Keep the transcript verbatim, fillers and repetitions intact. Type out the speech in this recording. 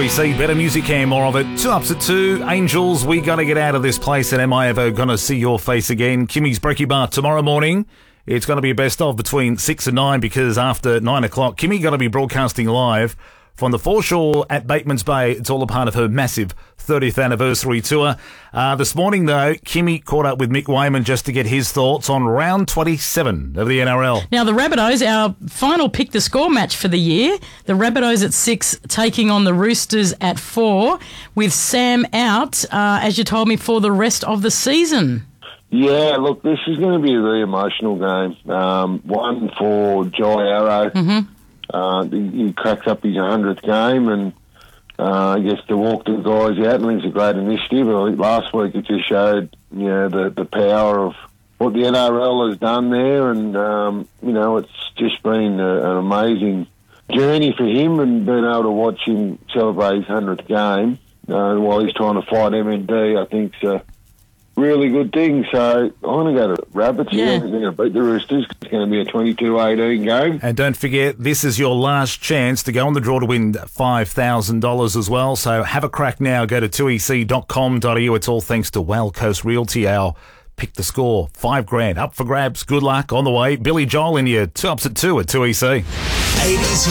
two E C, better music and more of it. Two ups at two. Angels, we got to get out of this place, and am I ever going to see your face again? Kimmy's Brekkie Bar tomorrow morning. It's going to be a best of between six and nine, because after nine o'clock, Kimmy going to be broadcasting live from the foreshore at Bateman's Bay. It's all a part of her massive thirtieth anniversary tour. Uh, this morning, though, Kimmy caught up with Mick Wayman just to get his thoughts on round twenty-seven of the N R L. Now, the Rabbitohs, our final pick the score match for the year. The Rabbitohs at six taking on the Roosters at four, with Sam out, uh, as you told me, for the rest of the season. Yeah, look, this is going to be a very emotional game. Um, one for Jai Arrow. Mm-hmm. Uh, he, he cracks up his hundredth game and uh, gets to walk the guys out. I think it's a great initiative. I think last week it just showed, you know, the, the power of what the N R L has done there, and um, you know, it's just been a, an amazing journey for him, and being able to watch him celebrate his hundredth game uh, while he's trying to fight M N D, I think is a really good thing. So I'm going to go to Rabbits here. Yeah. I think they're going to beat the Roosters. It's going to be a twenty-two eighteen game. And don't forget, this is your last chance to go on the draw to win five thousand dollars as well. So have a crack now. Go to two e c dot com dot a u. It's all thanks to Wild Coast Realty. Our pick the score. Five grand up for grabs. Good luck on the way. Billy Joel in your two ups at two at two E C. eighties